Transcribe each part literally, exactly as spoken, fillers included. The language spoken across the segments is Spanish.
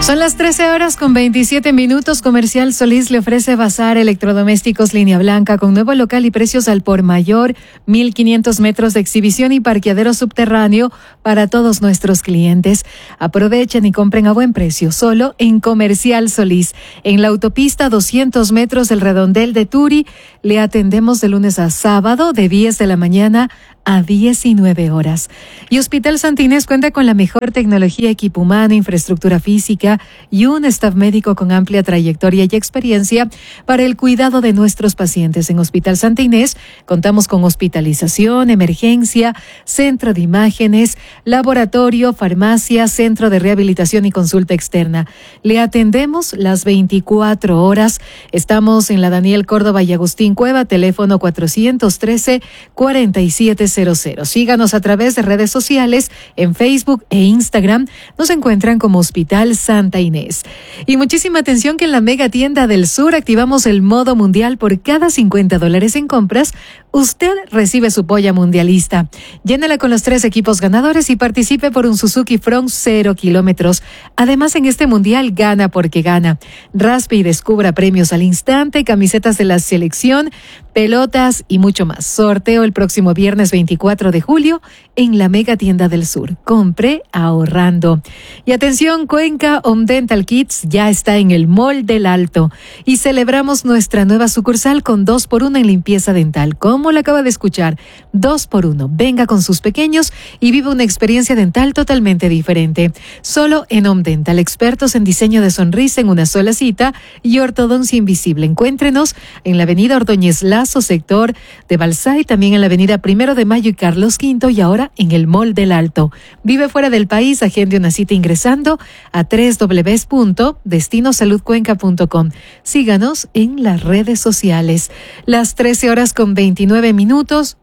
Son las trece horas con veintisiete minutos. Comercial Solís le ofrece bazar electrodomésticos línea blanca con nuevo local y precios al por mayor, mil quinientos metros de exhibición y parqueadero subterráneo para todos nuestros clientes. Aprovechen y compren a buen precio, solo en Comercial Solís. En la autopista doscientos metros del Redondel de Turi, le atendemos de lunes a sábado de diez de la mañana a diecinueve horas. Y Hospital Santa Inés cuenta con la mejor tecnología, equipo humano, infraestructura física y un staff médico con amplia trayectoria y experiencia para el cuidado de nuestros pacientes. En Hospital Santa Inés contamos con hospitalización, emergencia, centro de imágenes, laboratorio, farmacia, centro de rehabilitación y consulta externa. Le atendemos las veinticuatro horas. Estamos en la Daniel Córdoba y Agustín Cueva, teléfono cuatrocientos trece, cuarenta y siete cero cero. Síganos a través de redes sociales, en Facebook e Instagram. Nos encuentran como Hospital Santa Inés. Y muchísima atención que en la Mega Tienda del Sur activamos el modo mundial. Por cada cincuenta dólares en compras, usted recibe su polla mundialista. Llénela con los tres equipos ganadores y participe por un Suzuki Front cero kilómetros. Además, en este mundial gana porque gana. Raspe y descubra premios al instante, camisetas de la selección, pelotas y mucho más. Sorteo el próximo viernes veinticuatro de julio en la Mega Tienda del Sur. Compre ahorrando. Y atención, Cuenca Home Dental Kits ya está en el Mall del Alto y celebramos nuestra nueva sucursal con dos por uno en limpieza dental. Como la acaba de escuchar, dos por uno. Venga con sus pequeños y vive una experiencia dental totalmente diferente. Solo en Home Dental, expertos en diseño de sonrisa en una sola cita y ortodoncia invisible. Encuéntrenos en la avenida Ordóñez Lazo, sector de Balsay, también en la avenida Primero de Mayo y Carlos Quinto, y ahora en el Mall del Alto. Vive fuera del país, agende una cita ingresando a doble u doble u doble u punto destino salud cuenca punto com. Síganos en las redes sociales. Las trece horas con veintinueve minutos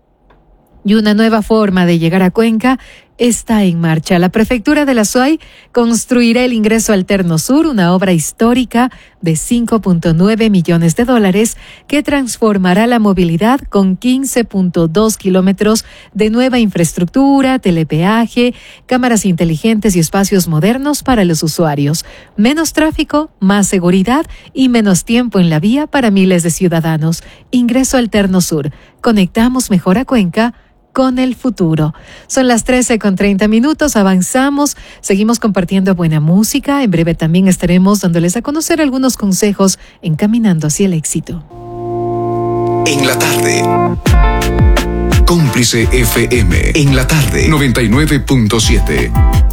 y una nueva forma de llegar a Cuenca está en marcha. La Prefectura de la Suay construirá el ingreso alterno sur, una obra histórica de cinco punto nueve millones de dólares que transformará la movilidad con quince punto dos kilómetros de nueva infraestructura, telepeaje, cámaras inteligentes y espacios modernos para los usuarios. Menos tráfico, más seguridad y menos tiempo en la vía para miles de ciudadanos. Ingreso alterno sur. Conectamos mejor a Cuenca con el futuro. Son las trece con treinta minutos, avanzamos, seguimos compartiendo buena música. En breve también estaremos dándoles a conocer algunos consejos encaminando hacia el éxito. En la tarde, Cómplice F M. En la tarde, noventa y nueve punto siete.